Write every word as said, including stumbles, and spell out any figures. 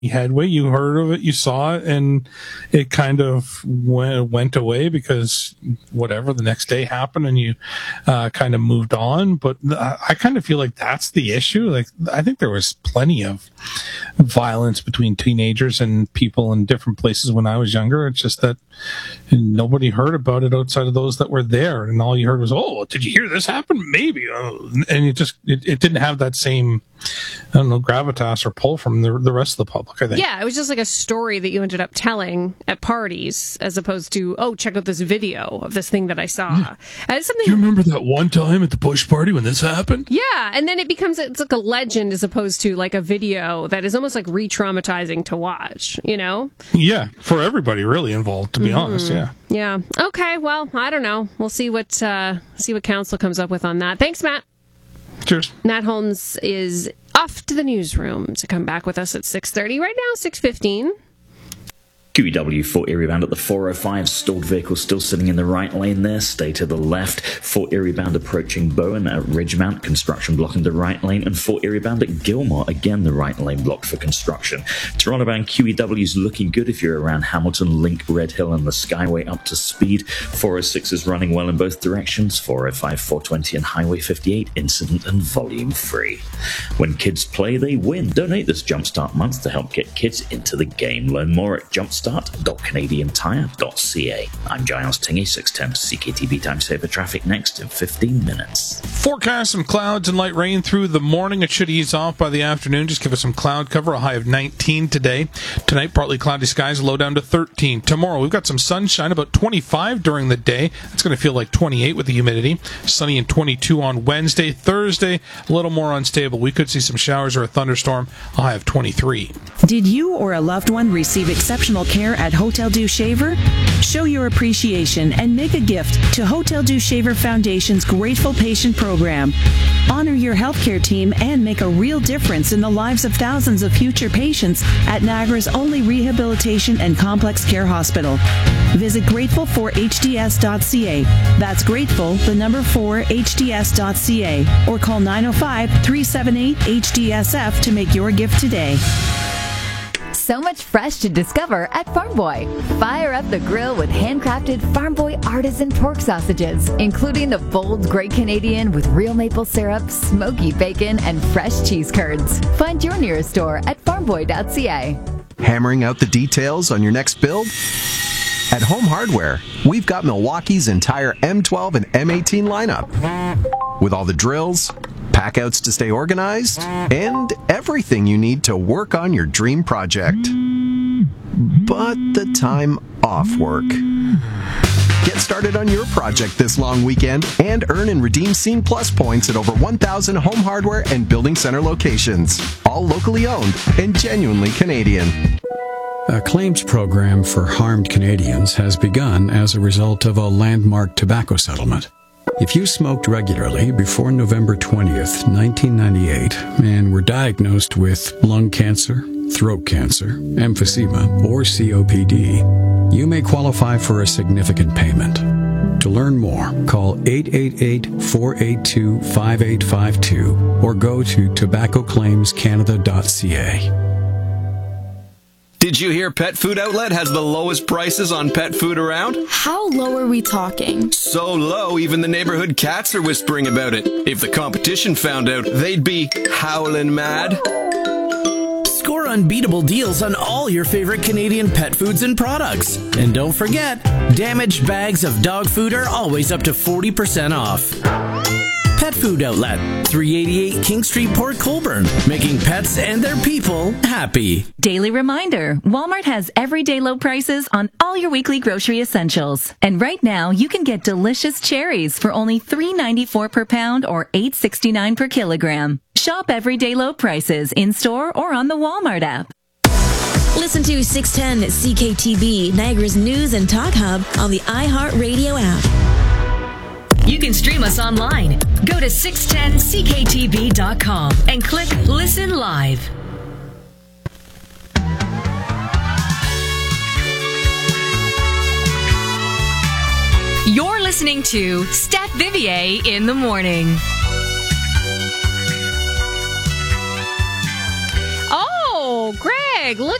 headway. You heard of it, you saw it, and it kind of went, went away because whatever the next day happened, and you uh, kind of moved on. But I kind of feel like that's the issue. Like, I think there was plenty of violence between teenagers and people in different places when I was younger. It's just that nobody heard about it outside of those that were there, and all you heard was, "Oh, did you hear this happen? Maybe," oh. And it just it, it didn't have that same, I don't know, gravitas or pull from the the rest of the public, I think. Yeah, it was just like a story that you ended up telling at parties, as opposed to, oh, check out this video of this thing that I saw. Yeah. And it's something. Do you remember that one time at the Bush party when this happened? Yeah, and then it becomes, it's like a legend as opposed to like a video that is almost like re-traumatizing to watch, you know? Yeah, for everybody really involved, to be mm-hmm. honest, yeah. Yeah. Okay, well, I don't know. We'll see what uh, see what council comes up with on that. Thanks, Matt. Cheers. Matt Holmes is off to the newsroom to come back with us at six thirty. Right now, six fifteen. Q E W Fort Erie bound at the four oh five. Stalled vehicle still sitting in the right lane there. Stay to the left. Fort Erie bound approaching Bowen at Ridgemount. Construction blocking the right lane. And Fort Erie bound at Gilmore. Again, the right lane blocked for construction. Toronto bound Q E W is looking good if you're around Hamilton, Link, Red Hill, and the Skyway up to speed. four oh six is running well in both directions. four oh five, four twenty, and Highway fifty-eight incident and volume free. When kids play, they win. Donate this Jumpstart month to help get kids into the game. Learn more at Jumpstart. Start dot canadian tire dot c a. I'm Giles Tingy, six ten C K T B Time Saver Traffic next in fifteen minutes. Forecast some clouds and light rain through the morning. It should ease off by the afternoon. Just give us some cloud cover. A high of nineteen today. Tonight, partly cloudy skies, low down to thirteen. Tomorrow, we've got some sunshine, about twenty-five during the day. It's going to feel like twenty-eight with the humidity. Sunny and twenty-two on Wednesday. Thursday, a little more unstable. We could see some showers or a thunderstorm. A high of twenty-three. Did you or a loved one receive exceptional care at Hotel du Shaver? Show your appreciation and make a gift to Hotel du Shaver Foundation's Grateful Patient Program. Honor your healthcare team and make a real difference in the lives of thousands of future patients at Niagara's only rehabilitation and complex care hospital. Visit grateful for h d s dot c a. That's grateful, the number four, h d s dot c a. Or call nine oh five, three seven eight, H D S F to make your gift today. So much fresh to discover at Farm Boy. Fire up the grill with handcrafted Farm Boy artisan pork sausages, including the bold Great Canadian with real maple syrup, smoky bacon, and fresh cheese curds. Find your nearest store at farm boy dot c a. Hammering out the details on your next build? At Home Hardware, we've got Milwaukee's entire M twelve and M eighteen lineup. With all the drills, packouts to stay organized, and everything you need to work on your dream project. But the time off work. Get started on your project this long weekend and earn and redeem Scene Plus points at over one thousand Home Hardware and Building Center locations. All locally owned and genuinely Canadian. A claims program for harmed Canadians has begun as a result of a landmark tobacco settlement. If you smoked regularly before November twentieth, nineteen ninety-eight, and were diagnosed with lung cancer, throat cancer, emphysema, or C O P D, you may qualify for a significant payment. To learn more, call eight eight eight, four eight two, five eight five two or go to tobacco claims canada dot c a. Did you hear Pet Food Outlet has the lowest prices on pet food around? How low are we talking? So low, even the neighborhood cats are whispering about it. If the competition found out, they'd be howling mad. Score unbeatable deals on all your favorite Canadian pet foods and products. And don't forget, damaged bags of dog food are always up to forty percent off. Pet Food Outlet, three eighty-eight King Street, Port Colborne, making pets and their people happy. Daily reminder, Walmart has everyday low prices on all your weekly grocery essentials. And right now, you can get delicious cherries for only three ninety-four per pound or eight sixty-nine per kilogram. Shop everyday low prices in-store or on the Walmart app. Listen to six ten C K T B, Niagara's news and talk hub on the iHeartRadio app. You can stream us online. Go to six ten c k t b dot com and click Listen Live. You're listening to Steph Vivier in the morning. Oh, Greg. big. Look